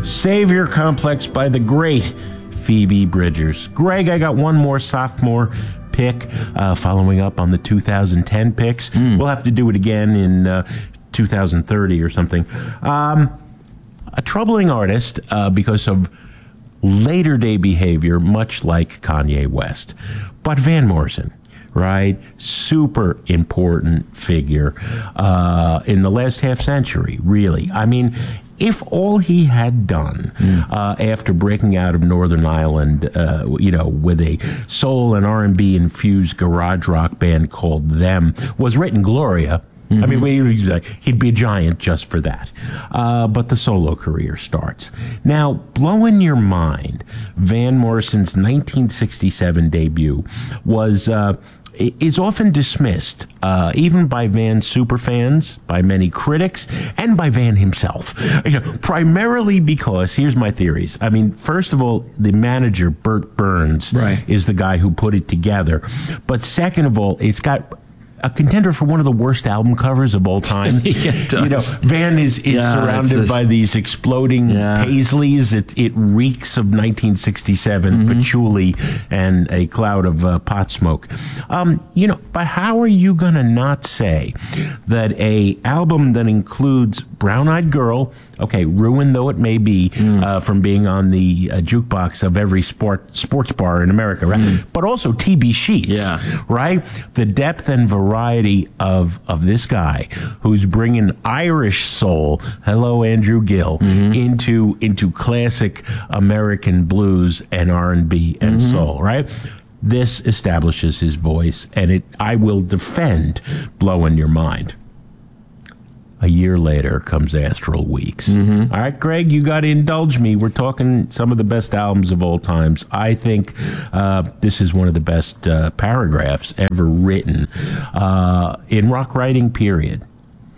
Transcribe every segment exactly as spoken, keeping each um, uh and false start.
Savior Complex by the great Phoebe Bridgers. Greg, I got one more sophomore pick, uh, following up on the two thousand ten picks. Mm. We'll have to do it again in uh, two thousand thirty or something. Um, a troubling artist uh, because of later day behavior, much like Kanye West. But Van Morrison, right? Super important figure uh, in the last half century, really. I mean, if all he had done mm. uh, after breaking out of Northern Ireland, uh, you know, with a soul and R and B infused garage rock band called Them, was written Gloria. Mm-hmm. I mean, we, he'd be a giant just for that. Uh, but the solo career starts. Now, blowing your mind, Van Morrison's nineteen sixty-seven debut was... Uh, is often dismissed, uh, even by Van superfans, by many critics, and by Van himself. You know, primarily because, here's my theories. I mean, first of all, the manager, Bert Burns, right. is the guy who put it together. But second of all, it's got a contender for one of the worst album covers of all time. Yeah, it does. You know, Van is, is yeah, surrounded this, by these exploding yeah. paisleys. It, it reeks of nineteen sixty-seven mm-hmm. patchouli and a cloud of uh, pot smoke. Um, you know, but how are you going to not say that a album that includes Brown Eyed Girl, okay, ruined though it may be mm. uh, from being on the uh, jukebox of every sport sports bar in America, right? Mm. But also T B Sheets, yeah. right? The depth and variety of of this guy who's bringing Irish soul, hello Andrew Gill, mm-hmm. into into classic American blues and R and B and mm-hmm. soul, right? This establishes his voice, and it I will defend Blowing Your Mind. A year later comes Astral Weeks. Mm-hmm. All right, Greg, you got to indulge me. We're talking some of the best albums of all times. I think uh, this is one of the best uh, paragraphs ever written uh, in rock writing, period.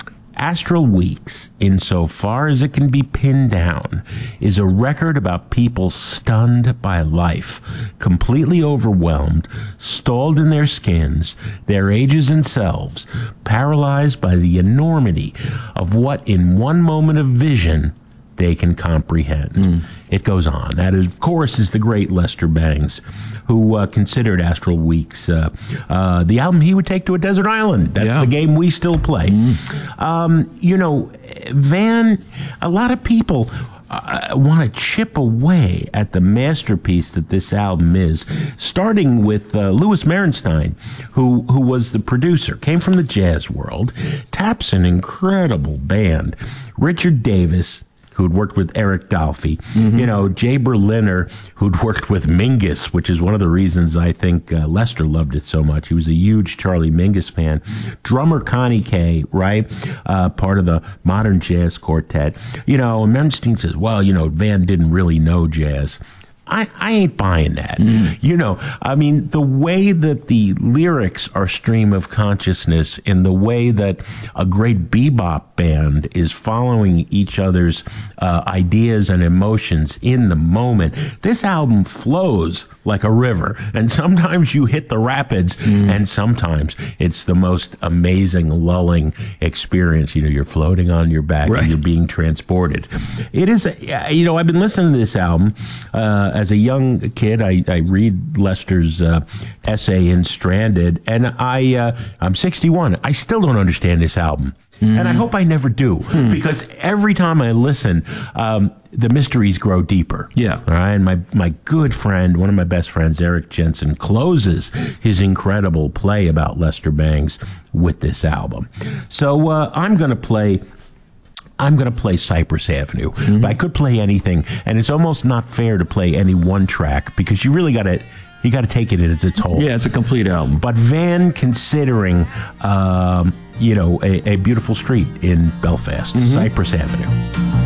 Astral Weeks, insofar as it can be pinned down, is a record about people stunned by life, completely overwhelmed, stalled in their skins, their ages and selves, paralyzed by the enormity of what in one moment of vision they can comprehend. Mm. It goes on. That, is, of course, is the great Lester Bangs, who uh, considered Astral Weeks uh, uh, the album he would take to a desert island. That's yeah. the game we still play. Mm. Um, you know, Van, a lot of people uh, want to chip away at the masterpiece that this album is, starting with uh, Louis Merenstein, who, who was the producer, came from the jazz world, taps an incredible band, Richard Davis, who'd worked with Eric Dolphy, mm-hmm. you know, Jay Berliner, who'd worked with Mingus, which is one of the reasons I think uh, Lester loved it so much. He was a huge Charlie Mingus fan. Drummer Connie Kay, right, uh, part of the Modern Jazz Quartet. You know, and Merenstein says, well, you know, Van didn't really know jazz. I, I ain't buying that. Mm. You know, I mean, the way that the lyrics are stream of consciousness, in the way that a great bebop band is following each other's uh, ideas and emotions in the moment, this album flows like a river. And sometimes you hit the rapids, mm. and sometimes it's the most amazing, lulling experience. You know, you're floating on your back, right. and you're being transported. It is, you know, I've been listening to this album uh, as a young kid. I, I read Lester's uh, essay in Stranded, and I, uh, I'm sixty-one. I still don't understand this album. Mm. And I hope I never do, mm. because every time I listen, um, the mysteries grow deeper. Yeah. All right. And my, my good friend, one of my best friends, Eric Jensen, closes his incredible play about Lester Bangs with this album. So uh, I'm going to play... I'm going to play Cypress Avenue, mm-hmm. but I could play anything, and it's almost not fair to play any one track, because you really got to you got to take it as its whole. Yeah, it's a complete album. But Van, considering, um, you know, a, a beautiful street in Belfast, mm-hmm. Cypress Avenue.